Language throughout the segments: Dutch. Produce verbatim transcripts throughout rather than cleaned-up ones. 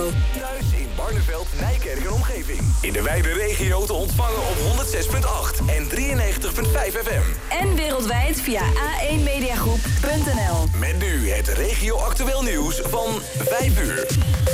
Radio. Thuis in Barneveld, Nijkerk en omgeving. In de wijde regio te ontvangen op honderd zes komma acht en drieënnegentig komma vijf F M. En wereldwijd via a één mediagroep punt n l. Met nu het regio-actueel nieuws van vijf uur.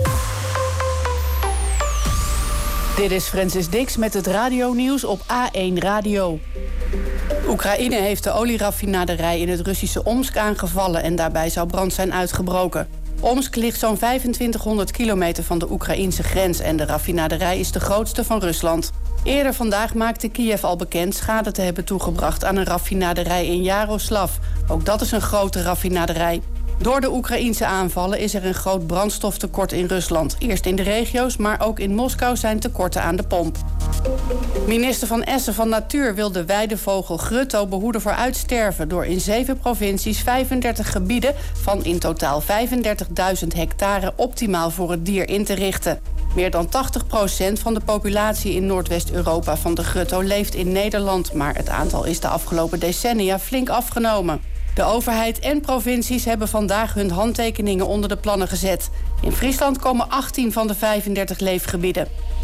Dit is Francis Dix met het radionieuws op A één Radio. Oekraïne heeft de olieraffinaderij in het Russische Omsk aangevallen en daarbij zou brand zijn uitgebroken. Omsk ligt zo'n vijfentwintighonderd kilometer van de Oekraïnse grens en de raffinaderij is de grootste van Rusland. Eerder vandaag maakte Kiev al bekend schade te hebben toegebracht aan een raffinaderij in Jaroslav. Ook dat is een grote raffinaderij. Door de Oekraïense aanvallen is er een groot brandstoftekort in Rusland. Eerst in de regio's, maar ook in Moskou zijn tekorten aan de pomp. Minister Van Essen van Natuur wil de weidevogel grutto behoeden voor uitsterven door in zeven provincies vijfendertig gebieden van in totaal vijfendertigduizend hectare optimaal voor het dier in te richten. Meer dan tachtig procent van de populatie in Noordwest-Europa van de grutto leeft in Nederland, maar het aantal is de afgelopen decennia flink afgenomen. De overheid en provincies hebben vandaag hun handtekeningen onder de plannen gezet. In Friesland komen achttien van de vijfendertig leefgebieden.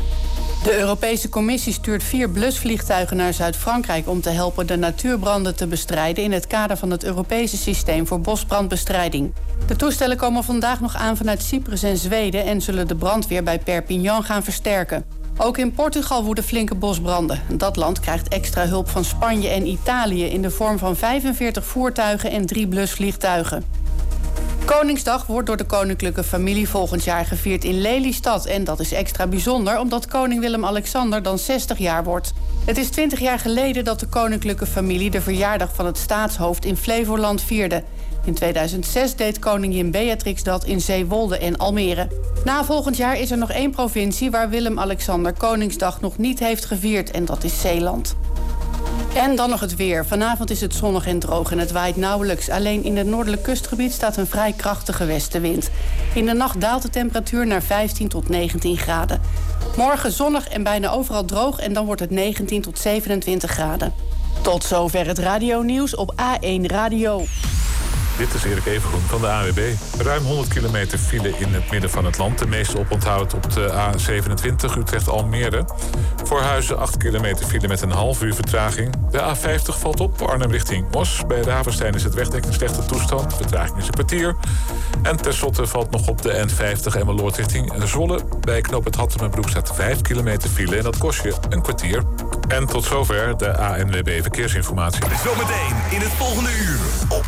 De Europese Commissie stuurt vier blusvliegtuigen naar Zuid-Frankrijk om te helpen de natuurbranden te bestrijden in het kader van het Europese systeem voor bosbrandbestrijding. De toestellen komen vandaag nog aan vanuit Cyprus en Zweden en zullen de brandweer bij Perpignan gaan versterken. Ook in Portugal woeden flinke bosbranden. Dat land krijgt extra hulp van Spanje en Italië in de vorm van vijfenveertig voertuigen en drie blusvliegtuigen. Koningsdag wordt door de koninklijke familie volgend jaar gevierd in Lelystad. En dat is extra bijzonder omdat koning Willem-Alexander dan zestig jaar wordt. Het is twintig jaar geleden dat de koninklijke familie de verjaardag van het staatshoofd in Flevoland vierde. In tweeduizend zes deed koningin Beatrix dat in Zeewolde en Almere. Na volgend jaar is er nog één provincie waar Willem-Alexander Koningsdag nog niet heeft gevierd en dat is Zeeland. En dan nog het weer. Vanavond is het zonnig en droog en het waait nauwelijks. Alleen in het noordelijk kustgebied staat een vrij krachtige westenwind. In de nacht daalt de temperatuur naar vijftien tot negentien graden. Morgen zonnig en bijna overal droog en dan wordt het negentien tot zevenentwintig graden. Tot zover het radionieuws op A één Radio. Dit is Erik Evengroen van de A W B. Ruim honderd kilometer file in het midden van het land. De meeste oponthoud op de A zevenentwintig Utrecht-Almere. Voorhuizen acht kilometer file met een half uur vertraging. De A vijftig valt op, Arnhem richting Os. Bij Ravenstein is het wegdek in slechte toestand. Vertraging is een kwartier. En tenslotte valt nog op de N vijftig Emmeloord richting Zwolle. Bij knoop het Hattemerbroek staat vijf kilometer file en dat kost je een kwartier. En tot zover de A N W B Verkeersinformatie. Zometeen in het volgende uur op